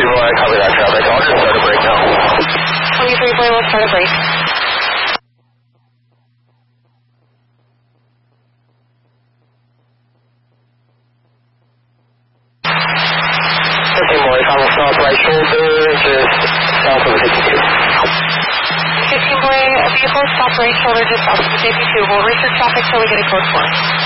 boy, copy that traffic. I'll just start a break now. 23 boy, we'll start a break. 15 boy, final stop right shoulder, just south of the 52. 15 boy, vehicle stop right shoulder just south of the 52. We'll research traffic till we get a code 4.